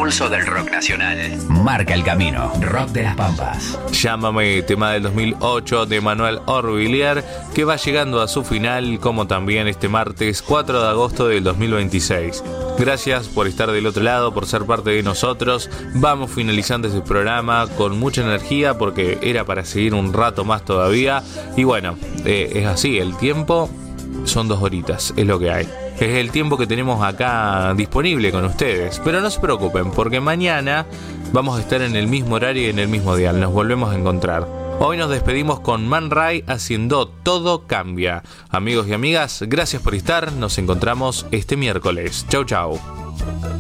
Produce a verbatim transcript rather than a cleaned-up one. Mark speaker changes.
Speaker 1: pulso del rock nacional. Marca el camino. Rock de las Pampas.
Speaker 2: Llámame, tema del dos mil ocho de Manuel Orvillier, que va llegando a su final, como también este martes cuatro de agosto del dos mil veintiséis. Gracias por estar del otro lado, por ser parte de nosotros. Vamos finalizando este programa con mucha energía porque era para seguir un rato más todavía. Y bueno, eh, es así, el tiempo son dos horitas, es lo que hay. Es el tiempo que tenemos acá disponible con ustedes. Pero no se preocupen, porque mañana vamos a estar en el mismo horario y en el mismo dial. Nos volvemos a encontrar. Hoy nos despedimos con Man Ray haciendo Todo Cambia. Amigos y amigas, gracias por estar. Nos encontramos este miércoles. Chau, chau.